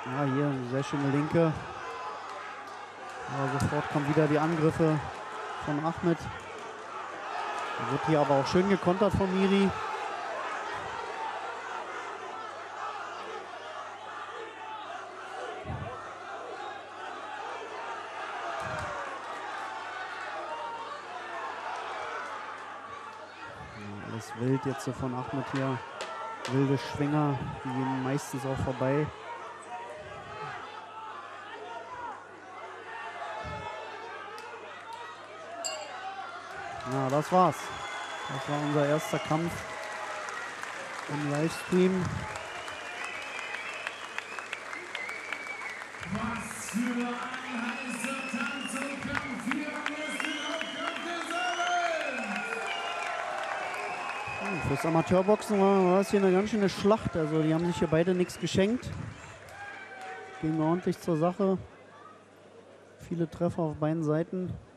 Ja, hier eine sehr schöne Linke. Aber sofort kommen wieder die Angriffe von Ahmed. Da wird hier aber auch schön gekontert von Miri. Alles wild jetzt so von Ahmed hier. Wilde Schwinger, die gehen meistens auch vorbei. Ja, das war's. Das war unser erster Kampf im Livestream. Was für ein heißer Tanz und Kampf hier am Wrestling-Hauptkampf gesammelt! Fürs Amateurboxen war es hier eine ganz schöne Schlacht. Also die haben sich hier beide nichts geschenkt. Ging ordentlich zur Sache. Viele Treffer auf beiden Seiten.